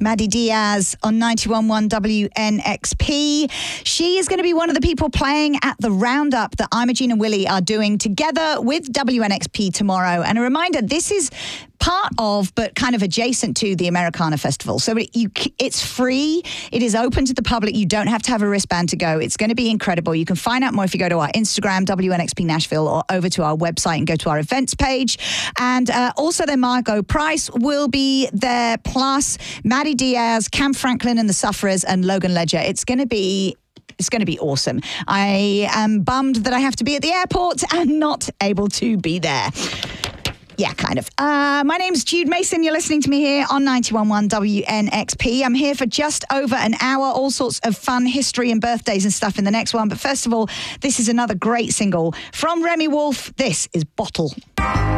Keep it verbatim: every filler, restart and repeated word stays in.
Maddie Diaz on ninety-one point one W N X P. She is going to be one of the people playing at the roundup that Imogene and Willie are doing together with W N X P tomorrow. And a reminder, this is part of, but kind of adjacent to the Americana Festival. So it, you, it's free. It is open to the public. You don't have to have a wristband to go. It's going to be incredible. You can find out more if you go to our Instagram, W N X P Nashville, or over to our website and go to our events page. And uh, also then Margot Price will be there, plus Maddie Diaz, Cam Franklin and the Sufferers, and Logan Ledger. It's going to be It's going to be awesome. I am bummed that I have to be at the airport and not able to be there. Yeah, kind of. Uh, my name's Jude Mason. You're listening to me here on ninety-one point one W N X P. I'm here for just over an hour. All sorts of fun history and birthdays and stuff in the next one. But first of all, this is another great single from Remy Wolf. This is Bottle.